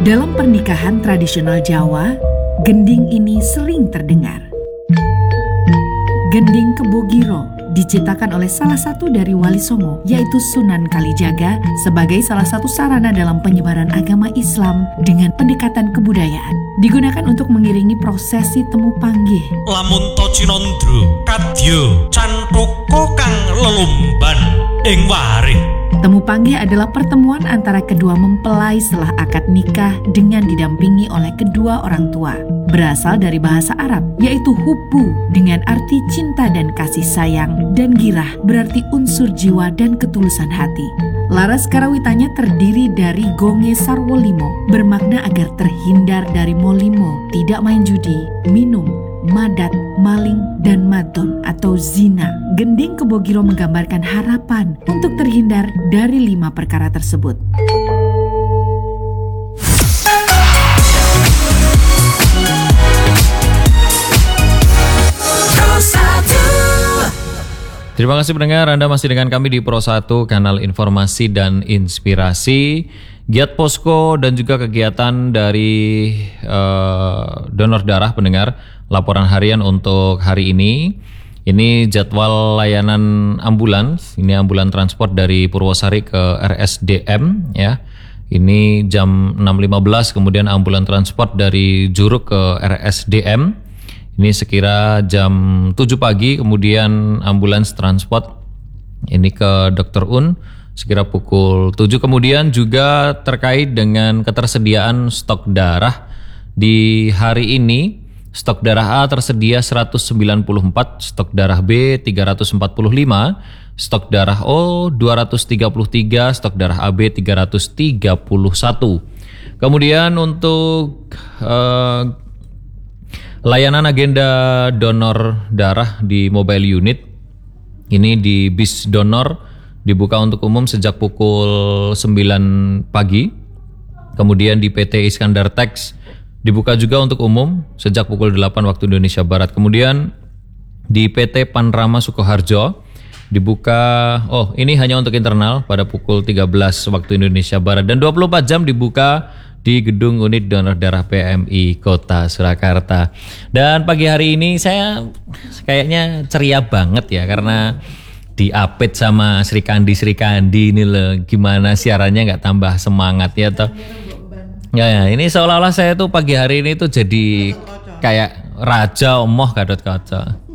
Dalam pernikahan tradisional Jawa, gending ini sering terdengar. Gending Kebogiro diciptakan oleh salah satu dari Wali Songo, yaitu Sunan Kalijaga, sebagai salah satu sarana dalam penyebaran agama Islam dengan pendekatan kebudayaan. Digunakan untuk mengiringi prosesi temu panggih. Lamun to Cinandra kadya cantoko kang lelumban ing warih. Temu panggih adalah pertemuan antara kedua mempelai setelah akad nikah dengan didampingi oleh kedua orang tua. Berasal dari bahasa Arab, yaitu hubbu dengan arti cinta dan kasih sayang, dan girah berarti unsur jiwa dan ketulusan hati. Laras karawitannya terdiri dari gonge sarwolimo, bermakna agar terhindar dari molimo, tidak main judi, minum, madat, maling, dan madon atau zina. Gending Kebogiro menggambarkan harapan untuk terhindar dari 5 perkara tersebut. Terima kasih pendengar, Anda masih dengan kami di Pro 1, kanal informasi dan inspirasi, giat posko dan juga kegiatan dari donor darah pendengar. Laporan harian untuk hari ini. Ini jadwal layanan ambulans. Ini ambulan transport dari Purwosari ke RSDM ya. Ini jam 6.15, kemudian ambulan transport dari Juruk ke RSDM. Ini sekira jam 7 pagi, kemudian ambulans transport ini ke Dr. Un sekira pukul 7. Kemudian juga terkait dengan ketersediaan stok darah di hari ini, stok darah A tersedia 194, stok darah B 345, stok darah O 233, stok darah AB 331. Kemudian untuk layanan agenda donor darah di mobile unit, ini di bis donor dibuka untuk umum sejak pukul 9 pagi. Kemudian di PT Iskandar Tex dibuka juga untuk umum sejak pukul 8 waktu Indonesia Barat. Kemudian di PT Panrama Sukoharjo dibuka, ini hanya untuk internal pada pukul 13 waktu Indonesia Barat. Dan 24 jam dibuka di gedung unit donor darah PMI Kota Surakarta. Dan pagi hari ini saya kayaknya ceria banget ya, karena diapit sama Sri Kandi ini loh. Gimana siarannya nggak tambah semangat ya toh? Ya, ini seolah-olah saya tuh pagi hari ini tuh jadi kayak raja omoh Gadot Kaca.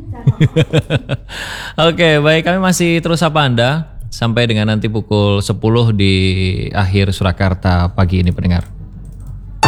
Oke, baik, kami masih terus sapa Anda sampai dengan nanti pukul 10 di akhir Surakarta pagi ini pendengar.